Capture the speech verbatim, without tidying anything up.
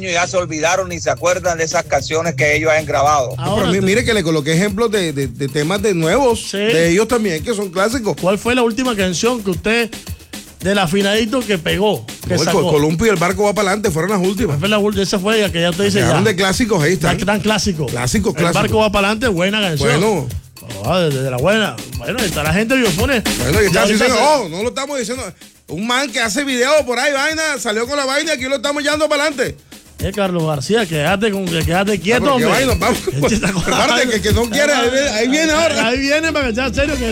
años y ya se olvidaron ni se acuerdan de esas canciones que ellos han grabado. Ahora, pero mire que le coloqué ejemplos de, de, de temas de nuevos, sí. de ellos también, que son clásicos. ¿Cuál fue la última canción que usted, del afinadito que pegó, que no, sacó? El Columpio y el Barco va para adelante, fueron las últimas. Fue la, esa fue la que ya usted dice ya. de clásicos ahí están. Tan clásicos. Clásicos, clásicos. El Barco va para adelante, buena canción. Bueno. Oh, desde la buena. Bueno, está la gente que lo pone. Bueno, y está diciendo, se... oh, no lo estamos diciendo. Un man que hace videos por ahí, vaina, salió con la vaina y aquí lo estamos llevando para adelante. Eh, Carlos García, quédate, con, quédate quieto, ah, hombre. Vaina, vamos, aparte, que, que no quiere, ahí, ahí viene ahora. Ahí viene para que sea serio. Que